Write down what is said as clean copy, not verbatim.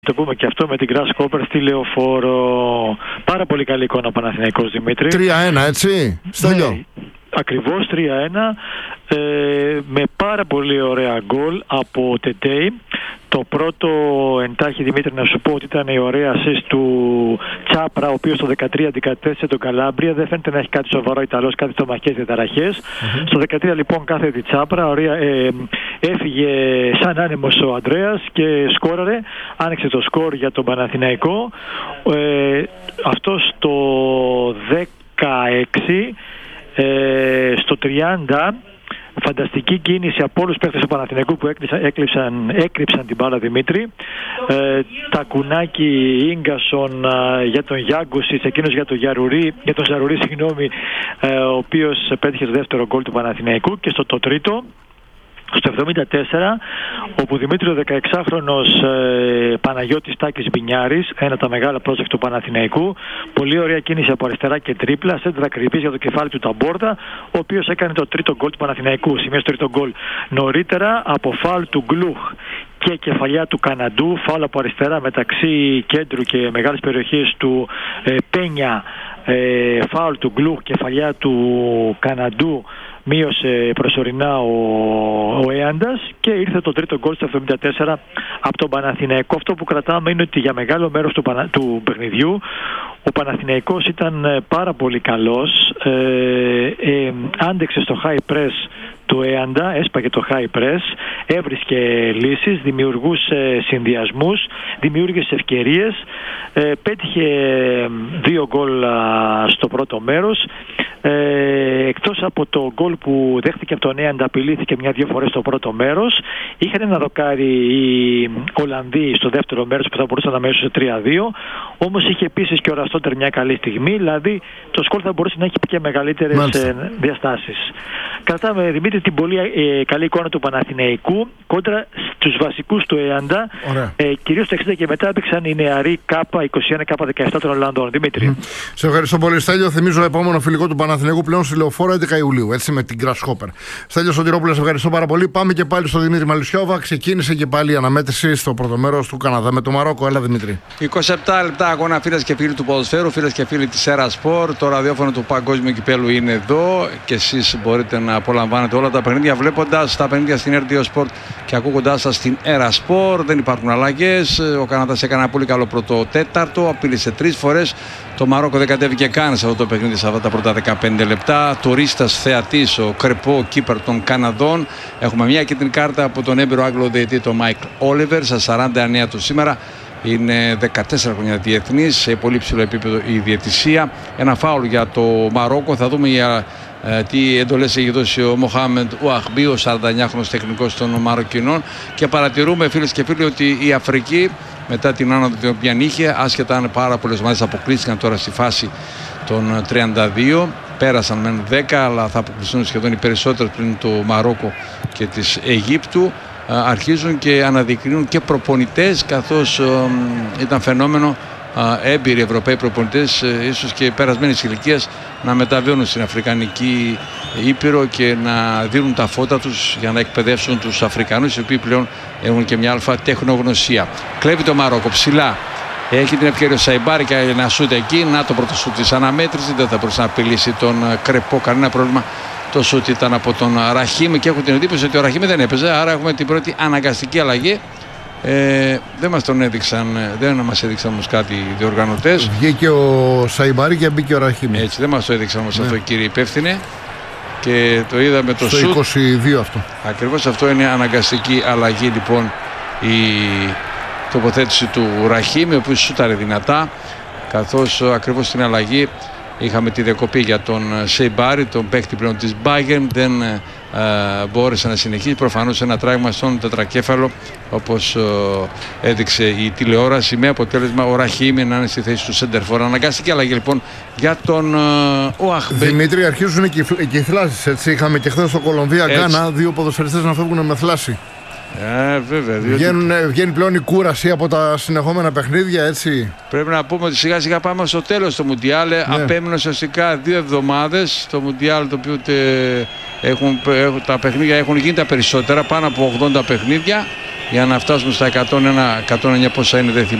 Το πούμε και αυτό με την Grasshopper στη Λεωφόρο. Πάρα πολύ καλή εικόνα ο Παναθηναϊκός, Δημήτρη. 3-1, έτσι, Στέλιο. Ναι, ακριβώς 3-1, με πάρα πολύ ωραία γκολ από Τετέι. Το πρώτο εντάχει, Δημήτρη, να σου πω ότι ήταν η ωραία assist του Τσάπρα, ο οποίος το 13 αντικατέστησε τον Καλάμπρια. Δεν φαίνεται να έχει κάτι σοβαρό Ιταλός, κάτι στομαχικές διαταραχές. Στο 13 λοιπόν κάθεται η Τσάπρα, ωραία, έφυγε σαν άνεμος ο Ανδρέας και σκόραρε, άνοιξε το σκορ για τον Παναθηναϊκό. Αυτό στο 16, στο 30... Φανταστική κίνηση από όλους τους παίκτες του Παναθηναϊκού που έκρυψαν την μπάλα, Δημήτρη. Τακουνάκι, Ίγκασον για τον Γιάγκουσιτς, εκείνος για τον Ζαρουρί, ο οποίος πέτυχε το δεύτερο γκολ του Παναθηναϊκού. Και στο τρίτο, στο 74, όπου Δημήτρη ο 16χρονος Παναγιώτης Τάκης Μπινιάρης, ένα από τα μεγάλα project του Παναθηναϊκού, πολύ ωραία κίνηση από αριστερά και τρίπλα, σέντρα ακριβής για το κεφάλι του Ταμπόρτα, ο οποίος έκανε το τρίτο γκολ του Παναθηναϊκού. Σημείο στο τρίτο γκολ. Νωρίτερα από φάουλ του Γκλουχ και κεφαλιά του Καναντού, φάουλ από αριστερά μεταξύ κέντρου και μεγάλης περιοχής του Πένια, φάουλ του Γκλουχ, κεφαλιά του Καναντού, μείωσε προσωρινά ο Έαντας και ήρθε το τρίτο γκολ στο 74 από τον Παναθηναϊκό. Αυτό που κρατάμε είναι ότι για μεγάλο μέρος του παιχνιδιού ο Παναθηναϊκός ήταν πάρα πολύ καλός, άντεξε στο high press του Έαντα, έσπαγε το high press, έβρισκε λύσεις, δημιουργούσε συνδυασμούς, δημιούργησε ευκαιρίες, πέτυχε 2 γκολ στο πρώτο μέρος. Εκτός από το γκολ που δέχτηκε από τον Έαντα, απειλήθηκε 1-2 φορές στο πρώτο μέρος. Είχαν ένα δοκάρι οι Ολλανδοί στο δεύτερο μέρος που θα μπορούσαν να μέσουν σε 3-2. Όμως είχε επίσης και ο Ραστότερ μια καλή στιγμή, δηλαδή το σκορ θα μπορούσε να έχει και μεγαλύτερες διαστάσεις. Κρατάμε, Δημήτρη, την πολύ καλή εικόνα του Παναθηναϊκού κόντρα στους βασικούς του Έαντα. Κυρίως το 60 και μετά έπαιξαν οι νεαροί K21, K17 των Ολλανδών. Δημήτρη. Σε ευχαριστώ πολύ, Στέλιο. Θυμίζω επόμενο φιλικό του Παναθηναϊκού πλέον στη Λεωφόρο 11 Ιουλίου, έτσι, με την Grasshopper. Στέλιο Σωτηρόπουλο, σε ευχαριστώ πάρα πολύ. Πάμε και πάλι στον Δημήτρη Μαλισσιόβα. Ξεκίνησε και πάλι η αναμέτρηση στο πρώτο μέρος του Καναδά με το Μαρόκο. Έλα, Δημήτρη. 27 λεπτά αγώνα, φίλες και φίλοι του ποδοσφαίρου, φίλες και φίλοι της Erasport. Το ραδιόφωνο του Παγκόσμιου Κυπέλου είναι εδώ και εσείς μπορείτε να απολαμβάνετε όλα τα παιχνίδια βλέποντας τα παιχνίδια στην RTO Sport και ακούγοντάς τα στην Erasport. Δεν υπάρχουν αλλαγές. Ο Καναδάς έκανε ένα πολύ καλό πρώτο τέταρτο, απείλησε 3 φορές. Το Μαρόκο δεν κατέβηκε καν σε αυτό το παιχνίδι σε αυτά τα πρώτα 15 λεπτά. Τουρίστας θεατής ο Κρεπό, κύπερ των Καναδών. Έχουμε μια κίτρινη κάρτα από τον έμπειρο Άγγλο διαιτητή, τον Μάικλ Όλιβερ, στα 49 του σήμερα. Είναι 14 χρόνια διεθνής, σε πολύ ψηλό επίπεδο η διαιτησία. Ένα φάουλ για το Μαρόκο. Θα δούμε τι εντολές έχει δώσει ο Μοχάμεντ Ουαχμπί, ο 49χρονος τεχνικός των Μαροκινών. Και παρατηρούμε, φίλες και φίλοι, ότι η Αφρική, μετά την άνοδο την οποία είχε, άσχετα αν πάρα πολλές ομάδες αποκλείστηκαν τώρα στη φάση των 32, πέρασαν μεν 10, αλλά θα αποκλειστούν σχεδόν οι περισσότερες πριν το Μαρόκο και της Αιγύπτου. Αρχίζουν και αναδεικνύουν και προπονητές, καθώς ήταν φαινόμενο έμπειροι Ευρωπαίοι προπονητές, ίσως και περασμένης ηλικίας, να μεταβαίνουν στην Αφρικανική Ήπειρο και να δίνουν τα φώτα τους για να εκπαιδεύσουν τους Αφρικανούς, οι οποίοι πλέον έχουν και μια αλφα τεχνογνωσία. Κλέβει το Μαρόκο ψηλά. Έχει την ευκαιρία ο Σαϊμπάρη και ένα σούτ εκεί. Να το πρώτο σούτ της αναμέτρησης. Δεν θα μπορούσε να απειλήσει τον Κρεπό, κανένα πρόβλημα. Το σούτ ήταν από τον Ραχίμ και έχω την εντύπωση ότι ο Ραχίμ δεν έπαιζε. Άρα έχουμε την πρώτη αναγκαστική αλλαγή. Δεν μας τον έδειξαν, δεν μας έδειξαν όμως κάτι οι διοργανωτές. Βγήκε ο Σαϊμπάρη και μπήκε ο Ραχίμ. Έτσι, δεν μας το έδειξαν όμως αυτό, κύριε υπεύθυνε. Και το είδαμε το σούτ. Στο 22 αυτό. Ακριβώς αυτό είναι αναγκαστική αλλαγή, λοιπόν, η τοποθέτηση του Ραχίμ, ο οποίος σούταρε δυνατά, καθώς ακριβώς στην αλλαγή είχαμε τη διακοπή για τον Σεϊμπάρη, τον παίκτη πλέον της Bayern. Δεν μπόρεσε να συνεχίσει, προφανώς ένα τράγμα στον τετρακέφαλο, όπως έδειξε η τηλεόραση, με αποτέλεσμα ο Ραχίμ να είναι στη θέση του σέντερφορ. Αναγκαστική αλλαγή λοιπόν για τον Ουαχμπέ. Δημήτρη, αρχίζουν και οι θλάσεις, έτσι. Είχαμε και χθες στο Κολομβία Γκάνα 2 ποδοσφαιριστές να φεύγουν με θλάση. Βέβαια. Βγαίνει πλέον η κούραση από τα συνεχόμενα παιχνίδια, έτσι. Πρέπει να πούμε ότι σιγά σιγά πάμε στο τέλος του Μουντιάλ. Ναι. Απέμεινε ουσιαστικά 2 εβδομάδες. Το Μουντιάλ, το οποίο τα παιχνίδια έχουν γίνει τα περισσότερα, πάνω από 80 παιχνίδια, για να φτάσουμε στα 101-109 πόσα είναι, δεν θυμάμαι.